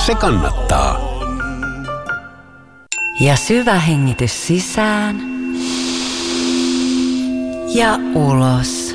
se kannattaa. Ja syvä hengitys sisään ja ulos.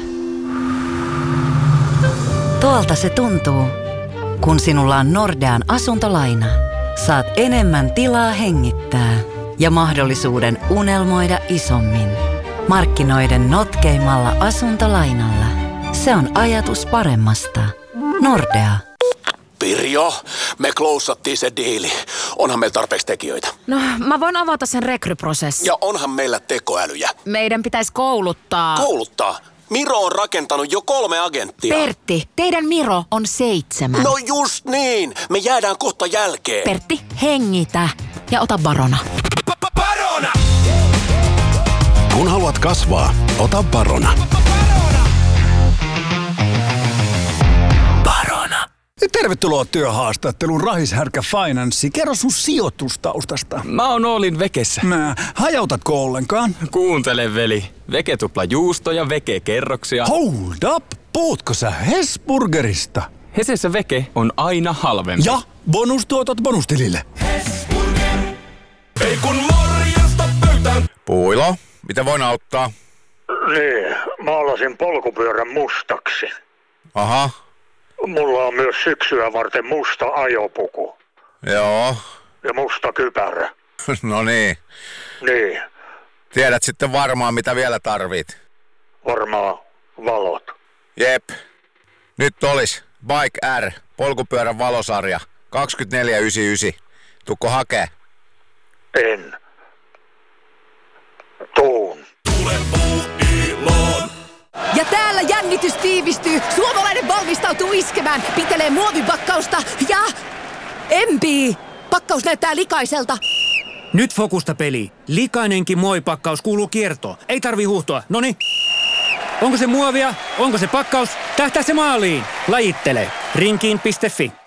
Tuolta se tuntuu, kun sinulla on Nordean asuntolaina. Saat enemmän tilaa hengittää ja mahdollisuuden unelmoida isommin. Markkinoiden notkeimmalla asuntolainalla. Se on ajatus paremmasta. Nordea. Pirjo, me klousattiin se diili. Onhan meillä tarpeeksi tekijöitä. No, mä voin avata sen rekryprosessin. Ja onhan meillä tekoälyjä. Meidän pitäisi kouluttaa. Kouluttaa? Miro on rakentanut jo 3 agenttia. Pertti, teidän Miro on 7. No just niin. Me jäädään kohta jälkeen. Pertti, hengitä ja ota Barona. Barona! Kun haluat kasvaa, ota Barona. Barona. Tervetuloa työhaastatteluun Rahishärkä Finanssi. Kerro sun sijoitustaustasta. Mä oon Oolin Vekessä. Hajautatko ollenkaan? Kuuntele, veli. Veke tupla juustoja, Veke kerroksia. Hold up! Puhutko sä Hesburgerista? Hesessä Veke on aina halvempi. Ja bonustuotot bonustilille. Ei kun morjesta pöytään. Puilo, miten voin auttaa? Niin, maalasin polkupyörän mustaksi. Aha, Mulla on myös syksyä varten musta ajopuku joo. ja musta kypärä. No niin. Niin, Tiedät sitten varmaan, mitä vielä tarvit. varmaan valot. Jep. Nyt olis Bike R, polkupyörän valosarja, 24,99. Tukko hakee? En. Tuun. Ja täällä jännitys tiivistyy. Suomalainen valmistautuu iskemään. Pitelee muovipakkausta ja... empii. Pakkaus näyttää likaiselta. Nyt fokusta peli. Likainenkin muovipakkaus kuuluu kiertoon. Ei tarvi huuhtoa. Noniin. Onko se muovia? Onko se pakkaus? Tähtää se maaliin. Lajittele. Rinkiin.fi.